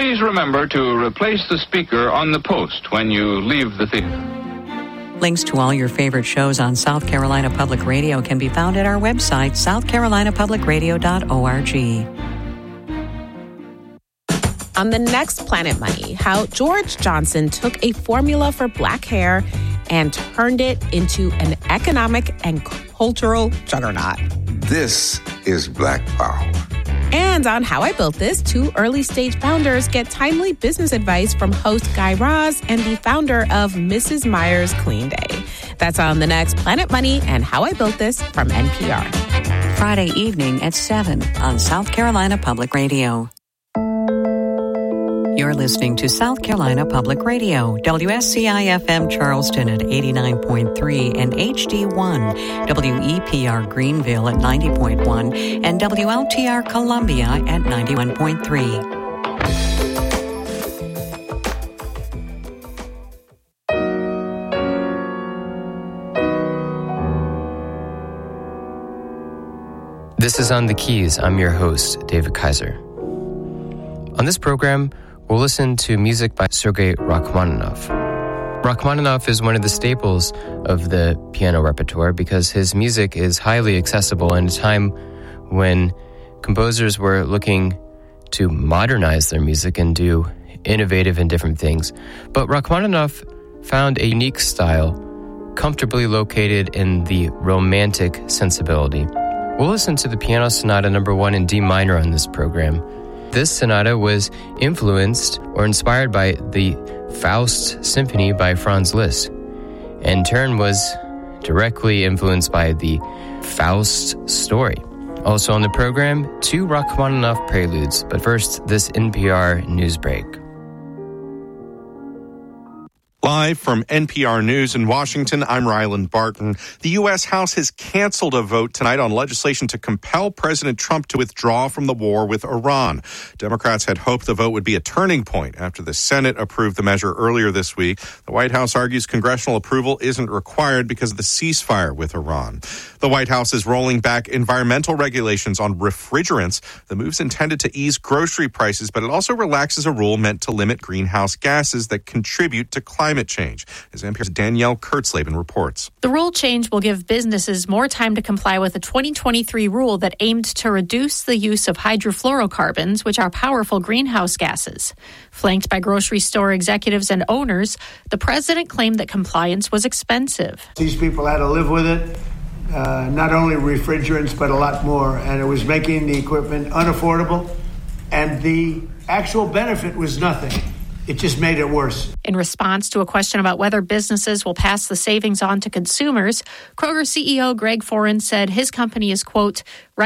Please remember to replace the speaker on the post when you leave the theater. Links to all your favorite shows on South Carolina Public Radio can be found at our website, southcarolinapublicradio.org. On the next Planet Money, how George Johnson took a formula for black hair and turned it into an economic and cultural juggernaut. This is Black Power. And on How I Built This, two early-stage founders get timely business advice from host Guy Raz and the founder of Mrs. Meyer's Clean Day. That's on the next Planet Money and How I Built This from NPR. Friday evening at 7 on South Carolina Public Radio. You're listening to South Carolina Public Radio, WSCI-FM Charleston at 89.3 and HD1, WEPR Greenville at 90.1, and WLTR Columbia at 91.3. This is On the Keys. I'm your host, David Kaiser. On this program, we'll listen to music by Sergei Rachmaninoff. Rachmaninoff is one of the staples of the piano repertoire because his music is highly accessible in a time when composers were looking to modernize their music and do innovative and different things. But Rachmaninoff found a unique style, comfortably located in the romantic sensibility. We'll listen to the Piano Sonata No. 1 in D minor on this program. This sonata was influenced or inspired by the Faust Symphony by Franz Liszt, and in turn was directly influenced by the Faust story. Also on the program, two Rachmaninoff preludes, but first, this NPR news break. Live from NPR News in Washington, I'm Ryland Barton. The U.S. House has canceled a vote tonight on legislation to compel President Trump to withdraw from the war with Iran. Democrats had hoped the vote would be a turning point after the Senate approved the measure earlier this week. The White House argues congressional approval isn't required because of the ceasefire with Iran. The White House is rolling back environmental regulations on refrigerants. The move's intended to ease grocery prices, but it also relaxes a rule meant to limit greenhouse gases that contribute to climate change, as NPR's Danielle Kurtzleben reports. The rule change will give businesses more time to comply with a 2023 rule that aimed to reduce the use of hydrofluorocarbons, which are powerful greenhouse gases. Flanked by grocery store executives and owners, the president claimed that compliance was expensive. These people had to live with it, not only refrigerants, but a lot more, and it was making the equipment unaffordable, and the actual benefit was nothing. It just made it worse. In response to a question about whether businesses will pass the savings on to consumers, Kroger CEO Greg Foran said his company is, quote,